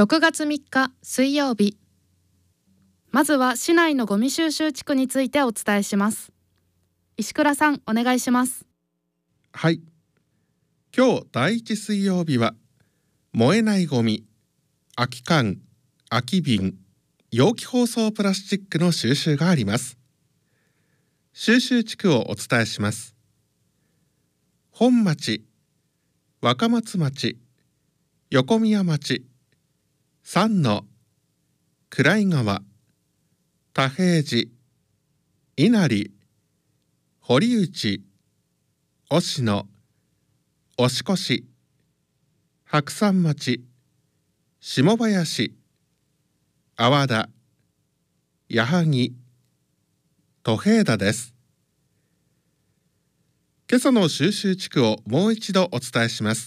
6月3日水曜日。まずは市内のゴミ収集地区についてお伝えします。石倉さん、お願いします。 はい。今日第1水曜日は燃えないゴミ、空き缶、空き瓶、容器包装プラスチックの収集があります。収集地区をお伝えします。本町、若松町、横宮町、三野、暗井川、田平寺、稲荷、堀内、忍野、押越、白山町、下林、阿波田、矢作、戸平田です。今朝の収集地区をもう一度お伝えします。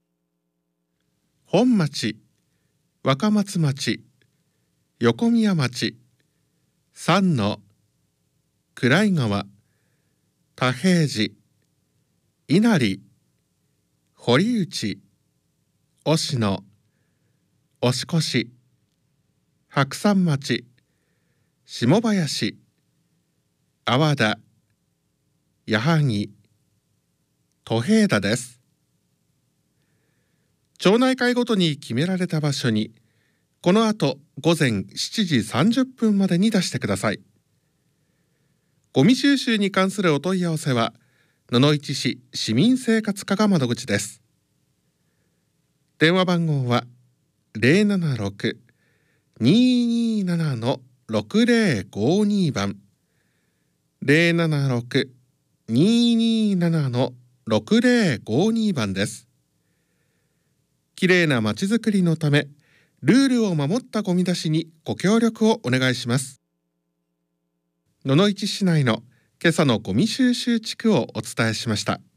本町、若松町、横宮町、三野、暗井川、田平寺、稲荷、堀内、忍野、押越、白山町、下林、阿波田、矢作、戸平田です。町内会ごとに決められた場所にこの後午前7時30分までに出してください。ゴミ収集に関するお問い合わせは野々市市市民生活課が窓口です。電話番号は 076-227-6052 番 076-227-6052 番です。きれいなまちづくりのためルールを守ったゴミ出しにご協力をお願いします。野々市市内の今朝のゴミ収集地区をお伝えしました。